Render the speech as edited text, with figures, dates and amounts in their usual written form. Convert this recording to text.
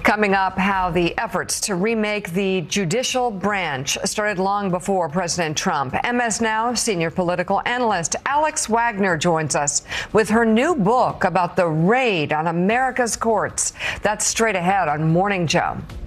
Coming up, how the efforts to remake the judicial branch started long before President Trump. MS Now senior political analyst Alex Wagner joins us with her new book about the raid on America's courts. That's straight ahead on Morning Joe.